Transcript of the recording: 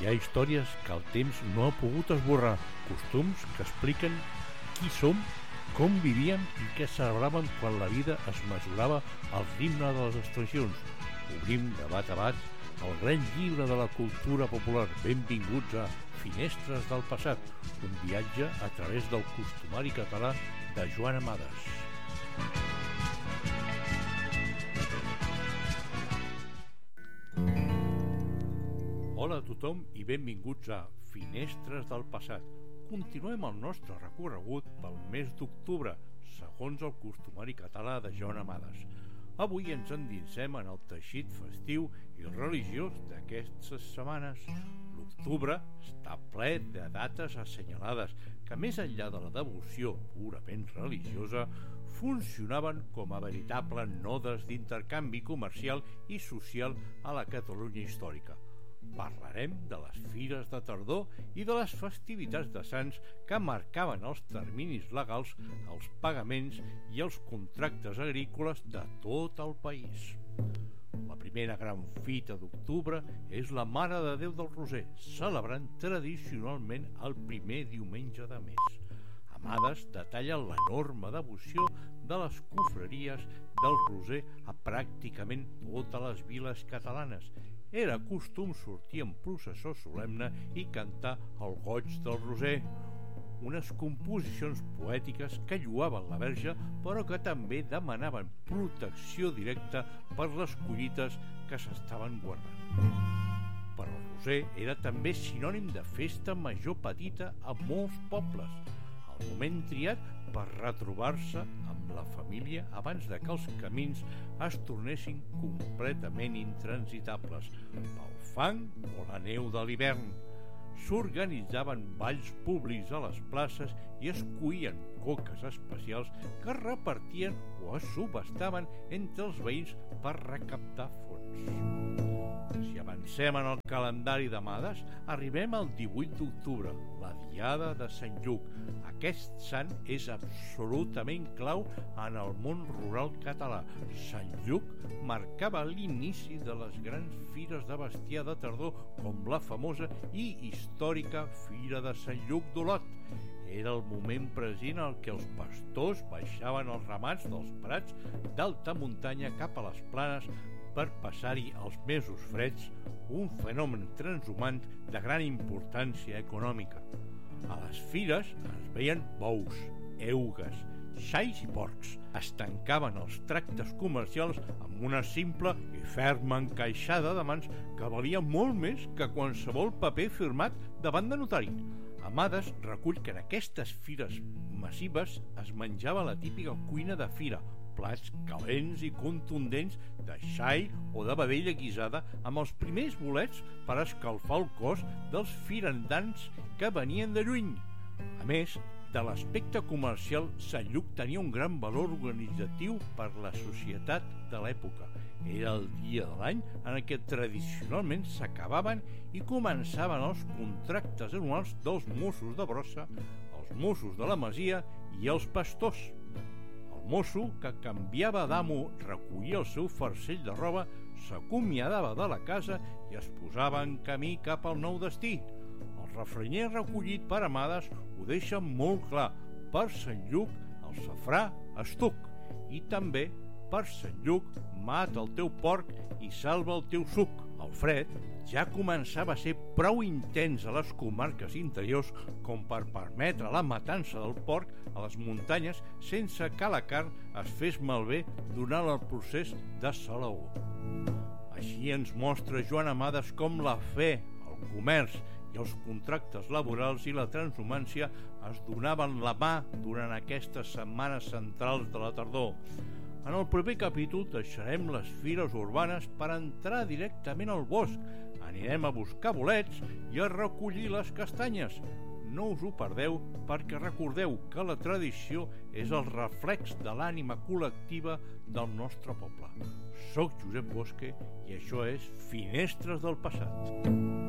Hi ha històries que el temps no ha pogut esborrar, costums que expliquen qui som, com vivíem i què celebràvem quan la vida es mesurava al ritme de les estacions. Obrim de bat a bat el gran llibre de la cultura popular. Benvinguts a Finestres del passat, un viatge a través del costumari català de Joan Amades. Hola a tothom i benvinguts a Finestres del passat. Continuem el nostre recorregut pel mes d'octubre, segons el costumari català de Joan Amades. Avui ens endinsem en el teixit festiu i religiós d'aquestes setmanes. L'octubre està ple de dates assenyalades que, més enllà de la devoció purament religiosa, funcionaven com a veritables nodes d'intercanvi comercial i social a la Catalunya històrica. Parlarem de les fires de tardor i de les festivitats de Sants que marcaven els terminis legals, els pagaments i els contractes agrícoles de tot el país. La primera gran fita d'octubre és la Mare de Déu del Roser, celebrant tradicionalment el primer diumenge de mes. Amades detalla l'enorme devoció de les confraries del Roser a pràcticament totes les viles catalanes. Era costum sortir en processó solemne i cantar el Goig del Roser, unes composicions poètiques que lloaven la Verge, però que també demanaven protecció directa per les collites que s'estaven guardant. Però el Roser era també sinònim de festa major petita a molts pobles, el moment triat per retrobar-se amb la família abans de que els camins es tornessin completament intransitables pel fang o la neu de l'hivern. S'organitzaven balls públics a les places i es cuïen coques especials que es repartien o es subhastaven entre els veïns per recaptar fons. Si avancem en el calendari d'Amades, arribem al 18 d'octubre, la Diada de Sant Lluc. Aquest sant és absolutament clau en el món rural català. Sant Lluc marcava l'inici de les grans fires de bestiar de tardor, com la famosa i històrica Fira de Sant Lluc d'Olot. Era el moment present en què els pastors baixaven els ramats dels prats d'alta muntanya cap a les planes per passar-hi els mesos freds, un fenomen transhumant de gran importància econòmica. A les fires es veien bous, eugues, xais i porcs. Es tancaven els tractes comercials amb una simple i ferma encaixada de mans que valia molt més que qualsevol paper firmat davant de notari. Amades recull que en aquestes fires massives es menjava la típica cuina de fira, plats calents i contundents de xai o de vedella guisada amb els primers bolets per escalfar el cos dels firandants que venien de lluny. A més, de l'aspecte comercial, Sant Lluc tenia un gran valor organitzatiu per la societat de l'època. Era el dia de l'any en què tradicionalment s'acabaven i començaven els contractes anuals dels Mossos de brossa, els Mossos de la Masia i els pastors. El mosso, que canviava d'amo, recollia el seu farcell de roba, s'acomiadava de la casa i es posava en camí cap al nou destí. El refranyer recollit per Amades ho deixa molt clar: per Sant Lluc el safrà estuc, i també per Sant Lluc mata el teu porc i salva el teu suc. El fred ja començava a ser prou intens a les comarques interiors com per permetre la matança del porc a les muntanyes sense que la carn es fes malbé durant el procés de salaó. Així ens mostra Joan Amades com la fe, el comerç i els contractes laborals i la transhumància es donaven la mà durant aquestes setmanes centrals de la tardor. En el proper capítol deixarem les fires urbanes per entrar directament al bosc. Anirem a buscar bolets i a recollir les castanyes. No us ho perdeu, perquè recordeu que la tradició és el reflex de l'ànima col·lectiva del nostre poble. Soc Josep Bosque i això és Finestres del passat.